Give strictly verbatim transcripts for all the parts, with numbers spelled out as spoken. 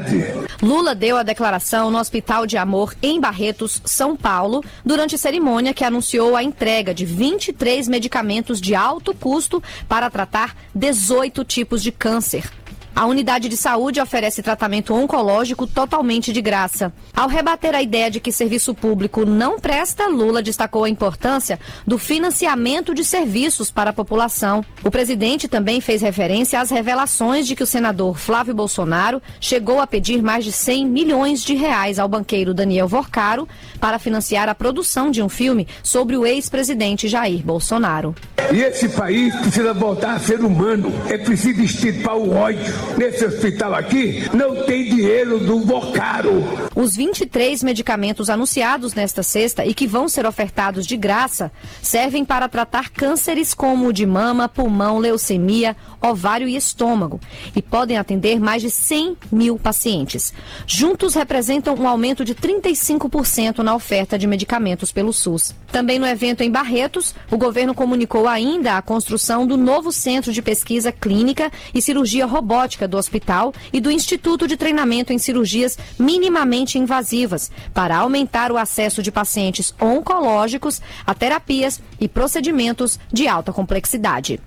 verdade. Lula deu a declaração no Hospital de Amor em Barretos, São Paulo, durante cerimônia que anunciou a entrega de vinte e três medicamentos de alto custo para tratar dezoito tipos de câncer. A unidade de saúde oferece tratamento oncológico totalmente de graça. Ao rebater a ideia de que serviço público não presta, Lula destacou a importância do financiamento de serviços para a população. O presidente também fez referência às revelações de que o senador Flávio Bolsonaro chegou a pedir mais de cem milhões de reais ao banqueiro Daniel Vorcaro para financiar a produção de um filme sobre o ex-presidente Jair Bolsonaro. E esse país precisa voltar a ser humano. É preciso extirpar o ódio. Nesse hospital aqui, não tem dinheiro do Vorcaro. Os vinte e três medicamentos anunciados nesta sexta e que vão ser ofertados de graça servem para tratar cânceres como o de mama, pulmão, leucemia, ovário e estômago e podem atender mais de cem mil pacientes. Juntos representam um aumento de trinta e cinco por cento na oferta de medicamentos pelo SUS. Também no evento em Barretos, o governo comunicou ainda a construção do novo Centro de Pesquisa Clínica e Cirurgia Robótica do hospital e do Instituto de Treinamento em Cirurgias Minimamente Invasivas, para aumentar o acesso de pacientes oncológicos a terapias e procedimentos de alta complexidade.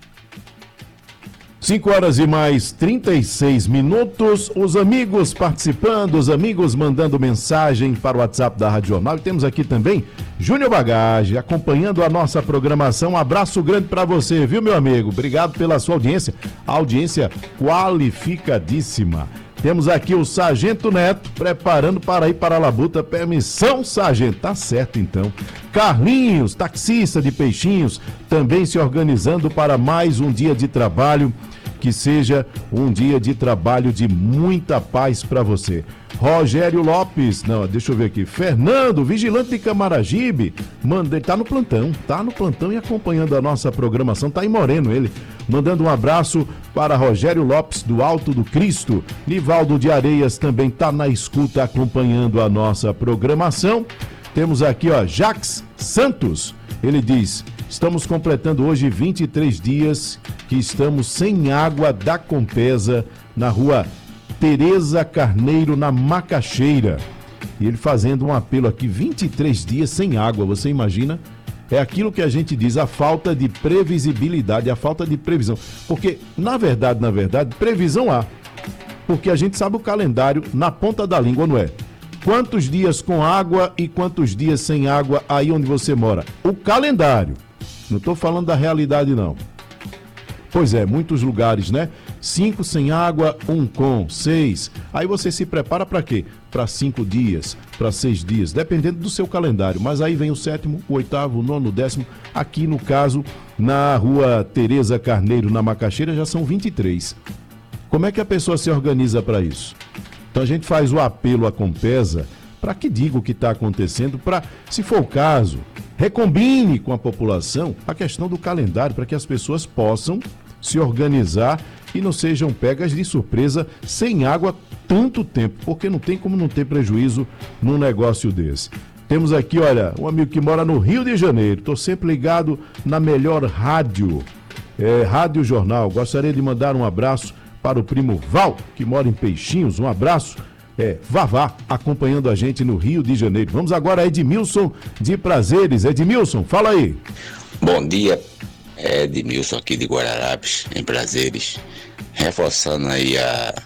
cinco horas e mais trinta e seis minutos, os amigos participando, os amigos mandando mensagem para o WhatsApp da Rádio Jornal. E temos aqui também Júnior Bagage acompanhando a nossa programação. Um abraço grande para você, viu, meu amigo? Obrigado pela sua audiência, a audiência qualificadíssima. Temos aqui o Sargento Neto preparando para ir para a Labuta. Permissão, Sargento. Tá certo, então. Carlinhos, taxista de Peixinhos, também se organizando para mais um dia de trabalho. Que seja um dia de trabalho de muita paz para você. Rogério Lopes, não, deixa eu ver aqui. Fernando, vigilante de Camaragibe, manda, ele tá no plantão, tá no plantão e acompanhando a nossa programação, tá em Moreno ele. Mandando um abraço para Rogério Lopes, do Alto do Cristo. Nivaldo de Areias também tá na escuta, acompanhando a nossa programação. Temos aqui, ó, Jax Santos, ele diz: estamos completando hoje vinte e três dias que estamos sem água da Compesa, na rua Tereza Carneiro, na Macaxeira. E ele fazendo um apelo aqui, vinte e três dias sem água, você imagina? É aquilo que a gente diz, a falta de previsibilidade, a falta de previsão. Porque, na verdade, na verdade, previsão há. Porque a gente sabe o calendário na ponta da língua, não é? Quantos dias com água e quantos dias sem água aí onde você mora? O calendário. Não estou falando da realidade, não. Pois é, muitos lugares, né? Cinco sem água, um com, seis. Aí você se prepara para quê? Para cinco dias, para seis dias, dependendo do seu calendário. Mas aí vem o sétimo, o oitavo, o nono, o décimo. Aqui, no caso, na rua Tereza Carneiro, na Macaxeira, já são vinte e três. Como é que a pessoa se organiza para isso? Então a gente faz o apelo à Compesa para que diga o que está acontecendo, para, se for o caso, recombine com a população a questão do calendário, para que as pessoas possam se organizar e não sejam pegas de surpresa sem água tanto tempo, porque não tem como não ter prejuízo num negócio desse. Temos aqui, olha, um amigo que mora no Rio de Janeiro, estou sempre ligado na melhor rádio, é, Rádio Jornal. Gostaria de mandar um abraço para o primo Val, que mora em Peixinhos, um abraço. É, Vavá, acompanhando a gente no Rio de Janeiro. Vamos agora a Edmilson de Prazeres. Edmilson, fala aí. Bom dia, é Edmilson aqui de Guararapes, em Prazeres. Reforçando aí a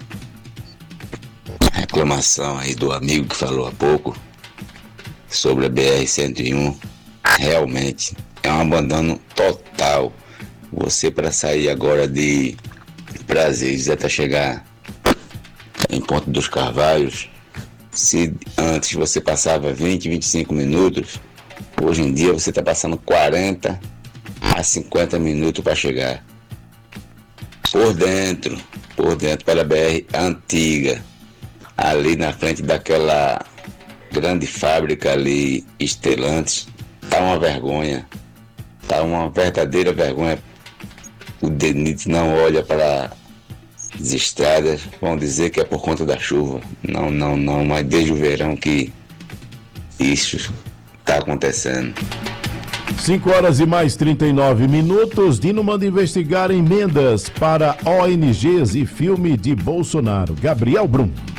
reclamação aí do amigo que falou há pouco sobre a B R cento e um. Realmente é um abandono total. Você, para sair agora de Prazeres até chegar em Ponte dos Carvalhos, se antes você passava vinte, vinte e cinco minutos, hoje em dia você está passando quarenta a cinquenta minutos para chegar. Por dentro, por dentro pela B R antiga, ali na frente daquela grande fábrica ali, Estelantes, tá uma vergonha, tá uma verdadeira vergonha. O DENIT não olha para as estradas, vão dizer que é por conta da chuva. Não, não, não, mas desde o verão que isso está acontecendo. cinco horas e mais trinta e nove minutos. Dino manda investigar emendas para O N Gs e filme de Bolsonaro. Gabriel Brum.